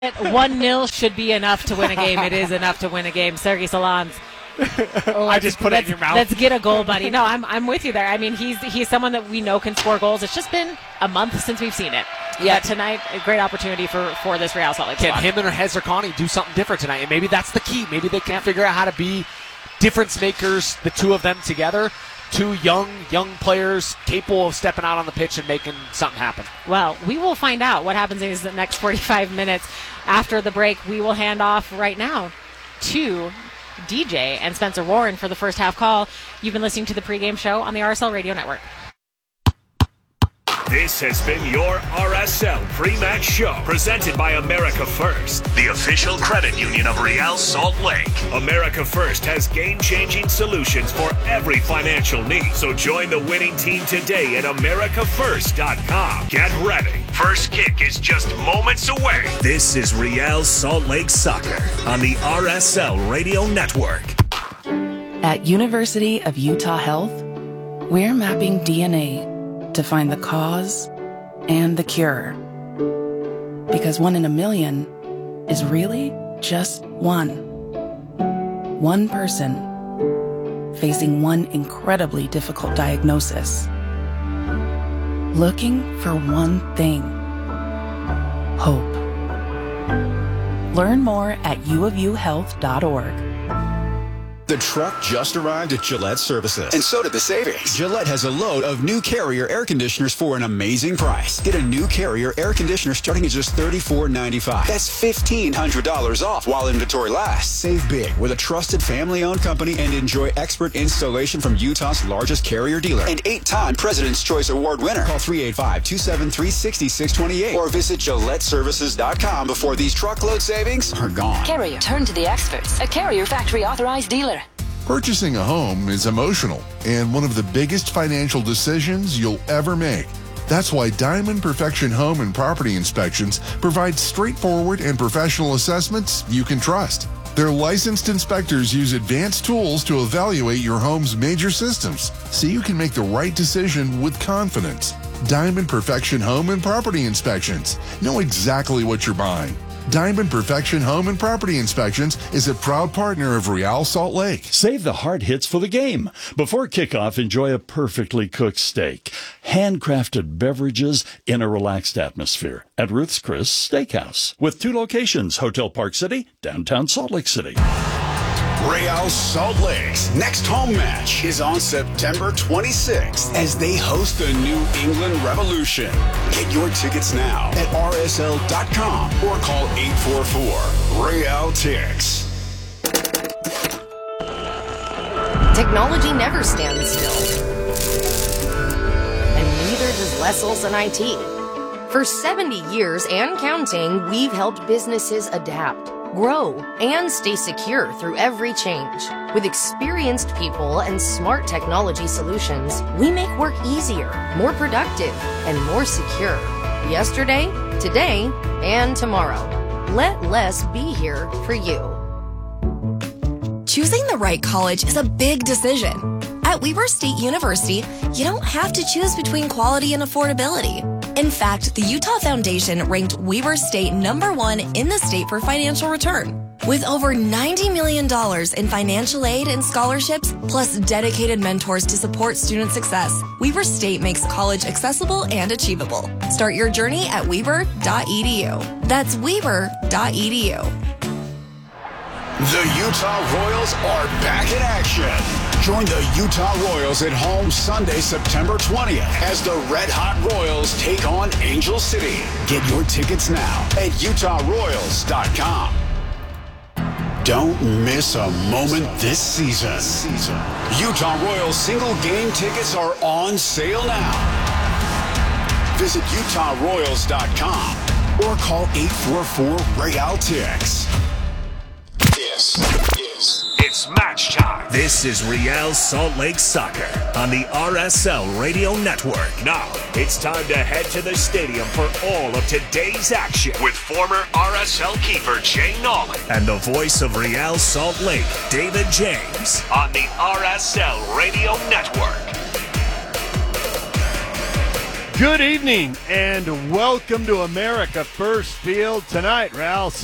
1-0 should be enough to win a game. It is enough to win a game. Sergei Solans. I just put it in your mouth. Let's get a goal, buddy. No, I'm with you there. I mean, he's someone that we know can score goals. It's just been a month since we've seen it. Yeah, tonight, a great opportunity for this Real Salt Lake squad. Can him and Hezzer Connie do something different tonight? And maybe that's the key. Maybe they can figure out how to be difference makers, the two of them together. Two young players capable of stepping out on the pitch and making something happen. Well, we will find out what happens in the next 45 minutes. After the break, we will hand off right now to DJ and Spencer Warren for the first half call. You've been listening to the pregame show on the RSL Radio Network. This has been your RSL pre-match show, presented by America First, the official credit union of Real Salt Lake. America First has game-changing solutions for every financial need. So join the winning team today at americafirst.com. Get ready. First kick is just moments away. This is Real Salt Lake Soccer on the RSL Radio Network. At University of Utah Health, we're mapping DNA to find the cause and the cure. Because 1 in a million is really just one. One person facing one incredibly difficult diagnosis. Looking for one thing. Hope. Learn more at uofuhealth.org. The truck just arrived at Gillette Services. And so did the savings. Gillette has a load of new Carrier air conditioners for an amazing price. Get a new Carrier air conditioner starting at just $34.95. That's $1,500 off while inventory lasts. Save big with a trusted family-owned company and enjoy expert installation from Utah's largest Carrier dealer and 8-time President's Choice Award winner. Call 385-273-6628 or visit GilletteServices.com before these truckload savings are gone. Carrier, turn to the experts. A Carrier factory authorized dealer. Purchasing a home is emotional and one of the biggest financial decisions you'll ever make. That's why Diamond Perfection Home and Property Inspections provide straightforward and professional assessments you can trust. Their licensed inspectors use advanced tools to evaluate your home's major systems so you can make the right decision with confidence. Diamond Perfection Home and Property Inspections. Know exactly what you're buying. Diamond Perfection Home and Property Inspections is a proud partner of Real Salt Lake. Save the hard hits for the game. Before kickoff, enjoy a perfectly cooked steak, handcrafted beverages in a relaxed atmosphere at Ruth's Chris Steakhouse. With 2 locations, Hotel Park City, downtown Salt Lake City. Real Salt Lake's next home match is on September 26th as they host the New England Revolution. Get your tickets now at rsl.com or call 844-REAL-TIX. Technology never stands still. And neither does Les Olson IT. For 70 years and counting, we've helped businesses adapt, grow, and stay secure through every change. With experienced people and smart technology solutions, we make work easier, more productive, and more secure. Yesterday, today, and tomorrow. Let Les be here for you. Choosing the right college is a big decision. At Weber State University, you don't have to choose between quality and affordability. In fact, the Utah Foundation ranked Weber State #1 in the state for financial return. With over $90 million in financial aid and scholarships, plus dedicated mentors to support student success, Weber State makes college accessible and achievable. Start your journey at weber.edu. That's weber.edu. The Utah Royals are back in action. Join the Utah Royals at home Sunday, September 20th as the Red Hot Royals take on Angel City. Get your tickets now at utahroyals.com. Don't miss a moment this season. Utah Royals single game tickets are on sale now. Visit utahroyals.com or call 844-REAL-TIX. It's match time. This is Real Salt Lake Soccer on the RSL Radio Network. Now, it's time to head to the stadium for all of today's action with former RSL keeper Jay Nolan and the voice of Real Salt Lake, David James, on the RSL Radio Network. Good evening and welcome to America First Field tonight. Real